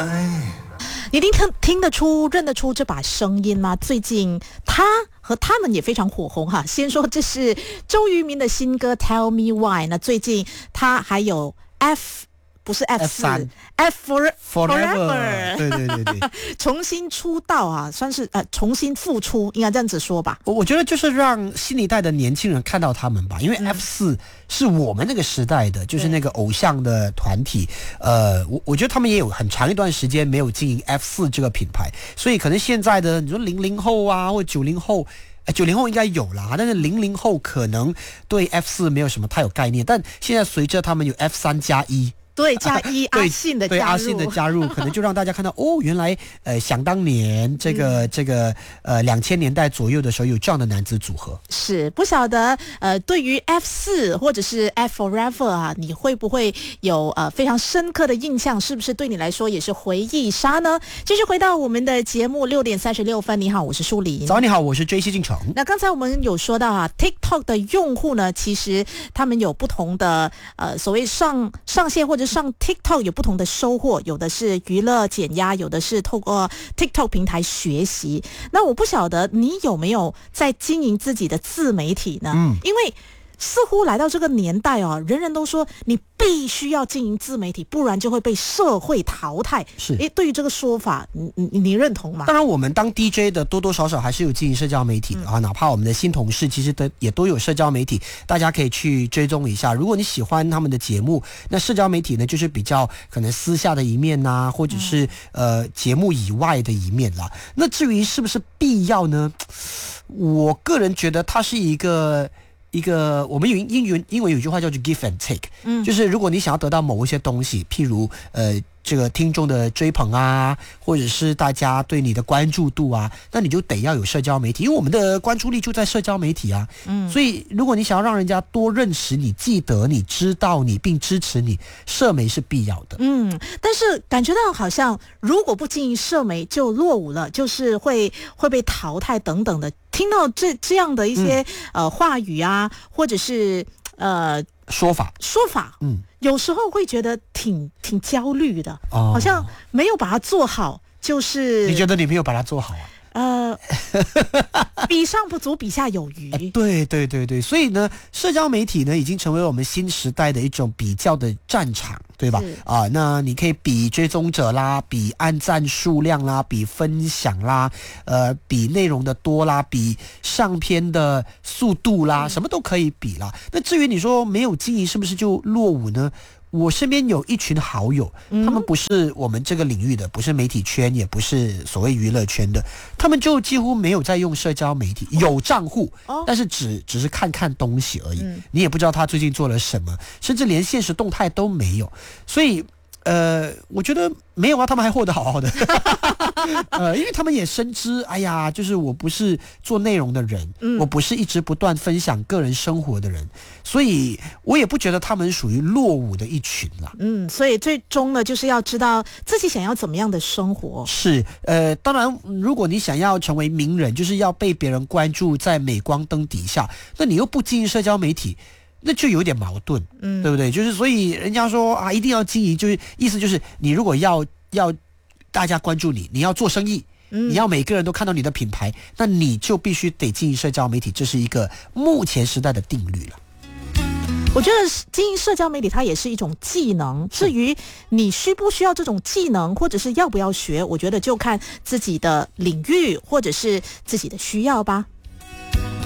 你一定听得出、认得出这把声音吗？最近他和他们也非常火红哈。先说这是周渝民的新歌《Tell Me Why》，那最近他还有不是 F4 Forever 对重新出道啊，算是重新复出，应该这样子说吧。 我觉得就是让新一代的年轻人看到他们吧，因为 F4 是我们那个时代的，就是那个偶像的团体。我觉得他们也有很长一段时间没有经营 F4 这个品牌，所以可能现在的你说00后啊，或90后。90后应该有啦，但是00后可能对 F4 没有什么太有概念，但现在随着他们有 F3+1。 对，加一阿信的加入， 对阿信的加入，可能就让大家看到哦，原来想当年这个2000年代左右的时候有这样的男子组合。 是不晓得对于 F4 或者是 F Forever 啊，你会不会有非常深刻的印象？是不是对你来说也是回忆杀呢？继续回到我们的节目6:36，你好，我是舒琳。 早，你好，我是 JC 进城。 那刚才我们有说到TikTok 的用户呢，其实他们有不同的所谓上线或者上 TikTok 有不同的收获，有的是娱乐减压，有的是透过 TikTok 平台学习。那我不晓得你有没有在经营自己的自媒体呢？因为似乎来到这个年代人人都说你必须要经营自媒体，不然就会被社会淘汰。 是， 对于这个说法，你认同吗？ 当然，我们当 DJ 的多多少少还是有经营社交媒体的哪怕我们的新同事其实也都有社交媒体，大家可以去追踪一下。如果你喜欢他们的节目，那社交媒体呢，就是比较可能私下的一面呐，或者是节目以外的一面啦。那至于是不是必要呢？我个人觉得它是一个我们英文有一句话叫做 give and take，就是如果你想要得到某一些东西，譬如这个听众的追捧啊，或者是大家对你的关注度啊，那你就得要有社交媒体，因为我们的关注力就在社交媒体啊。所以如果你想要让人家多认识你、记得你、知道你并支持你，社媒是必要的。 但是感觉到好像如果不经营社媒就落伍了，就是会被淘汰等等的。听到这样的一些话语啊，或者是说法， 有时候会觉得挺焦虑的，好像没有把它做好，就是你觉得你没有把它做好啊？ 比上不足，比下有余。 对，所以呢，社交媒体呢已经成为我们新时代的一种比较的战场，对吧？那你可以比追踪者啦，比按赞数量啦，比分享啦，比内容的多啦，比上篇的速度啦，什么都可以比啦。那至于你说没有经营是不是就落伍呢？我身边有一群好友，他们不是我们这个领域的，不是媒体圈，也不是所谓娱乐圈的，他们就几乎没有在用社交媒体，有账户，但是只是看东西而已，你也不知道他最近做了什么，甚至连现实动态都没有，所以我觉得没有啊，他们还活得好好的因为他们也深知，哎呀，就是我不是做内容的人，我不是一直不断分享个人生活的人，所以我也不觉得他们属于落伍的一群啦。 所以最终呢，就是要知道自己想要怎么样的生活。 是，当然，如果你想要成为名人，就是要被别人关注在镁光灯底下，那你又不经营社交媒体，那就有点矛盾，对不对？就是所以人家说一定要经营，就是意思就是你如果要大家关注你，你要做生意，你要每个人都看到你的品牌，那你就必须得经营社交媒体，这是一个目前时代的定律了。 我觉得经营社交媒体它也是一种技能，至于你需不需要这种技能，或者是要不要学，我觉得就看自己的领域或者是自己的需要吧。